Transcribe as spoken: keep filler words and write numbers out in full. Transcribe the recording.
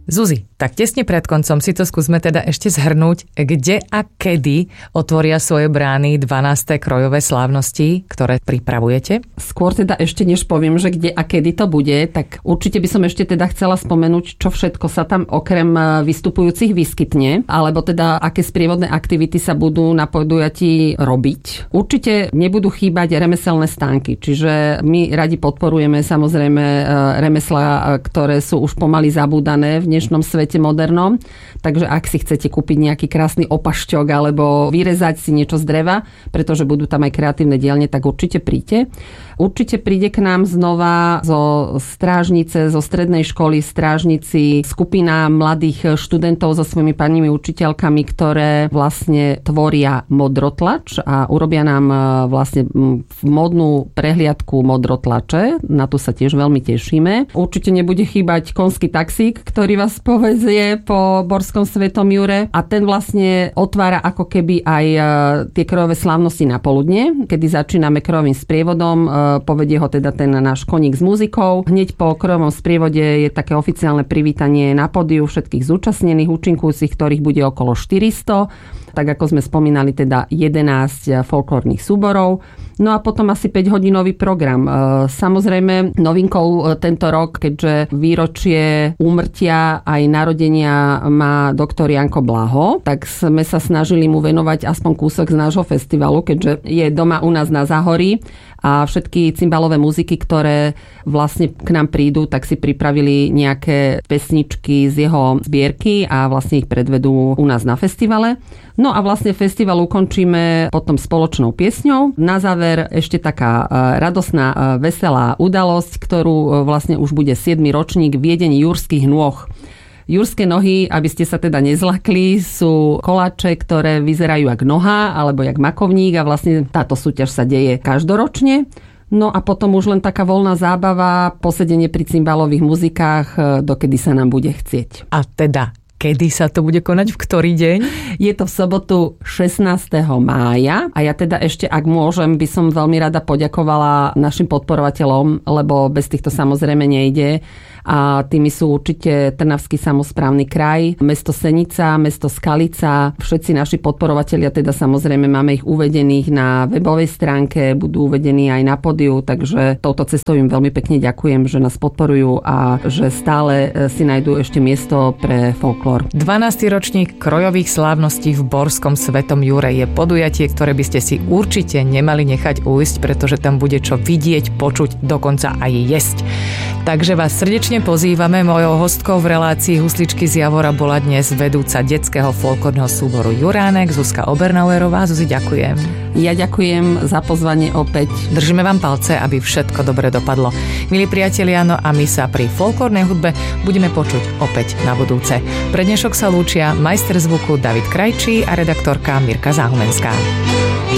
Zuzi, tak tesne pred koncom si to skúsme teda ešte zhrnúť, kde a kedy otvoria svoje brány dvanáste krojové slávnosti, ktoré pripravujete? Skôr teda ešte než poviem, že kde a kedy to bude, tak určite by som ešte teda chcela spomenúť, čo všetko sa tam okrem vystupujúcich vyskytne, alebo teda aké sprievodné aktivity sa budú na podujatí robiť. Určite nebudú chýbať remeselné stánky, čiže my radi podporujeme samozrejme remeslá, ktoré sú už pomaly zabúdané v dnešnom svete modernom. Takže ak si chcete kúpiť nejaký krásny opašťok alebo vyrezať si niečo z dreva, pretože budú tam aj kreatívne dielne, tak určite príďte. Určite príde k nám znova zo strážnice, zo strednej školy strážnici skupina mladých študentov so svojimi panimi učiteľkami, ktoré vlastne tvoria modrotlač a urobia nám vlastne modnú prehliadku modrotlače. Na to sa tiež veľmi tešíme. Určite nebude chýbať konský taxík, ktorý vás povezie po Borskom Svetom Jure a ten vlastne otvára ako keby aj tie krojové slávnosti na poludne, kedy začíname krojovým sprievodom. Povedie ho teda ten náš koník s muzikou. Hneď po krojovom sprievode je také oficiálne privítanie na pódiu všetkých zúčastnených účinkujúcich, ktorých bude okolo štyristo. Tak ako sme spomínali, teda jedenásť folklórnych súborov. No a potom asi päťhodinový program. Samozrejme, novinkou tento rok, keďže výročie úmrtia aj narodenia má doktor Janko Blaho, tak sme sa snažili mu venovať aspoň kúsok z nášho festivalu, keďže je doma u nás na Záhorí a všetky cymbalové muziky, ktoré vlastne k nám prídu, tak si pripravili nejaké pesničky z jeho zbierky a vlastne ich predvedú u nás na festivale. No a vlastne festival ukončíme potom spoločnou piesňou. Na záver ešte taká radosná, veselá udalosť, ktorú vlastne už bude siedmy ročník Viedeň jurských nôh. Jurské nohy, aby ste sa teda nezlakli, sú koláče, ktoré vyzerajú jak noha alebo jak makovník a vlastne táto súťaž sa deje každoročne. No a potom už len taká voľná zábava, posedenie pri cymbalových muzikách, dokedy sa nám bude chcieť. A teda, kedy sa to bude konať, v ktorý deň? Je to v sobotu šestnásteho mája a ja teda ešte, ak môžem, by som veľmi rada poďakovala našim podporovateľom, lebo bez týchto samozrejme nejde. A tými sú určite Trnavský samosprávny kraj, mesto Senica, mesto Skalica, všetci naši podporovatelia, teda samozrejme máme ich uvedených na webovej stránke, budú uvedení aj na pódiu, takže touto cestou im veľmi pekne ďakujem, že nás podporujú a že stále si nájdú ešte miesto pre folklór. dvanásty ročník krojových slávností v Borskom Svetom Jure je podujatie, ktoré by ste si určite nemali nechať ujsť, pretože tam bude čo vidieť, počuť, dokonca aj jesť. Takže vás srdečne pozývame. Mojou hostkou v relácii Husličky z Javora bola dnes vedúca detského folklórneho súboru Juránek, Zuzka Obernáuerová. Zuzi, ďakujem. Ja ďakujem za pozvanie opäť. Držíme vám palce, aby všetko dobre dopadlo. Milí priatelia, no a my sa pri folklórnej hudbe budeme počuť opäť na budúce. Pre dnešok sa lúčia majster zvuku David Krajčí a redaktorka Mirka Záhumenská.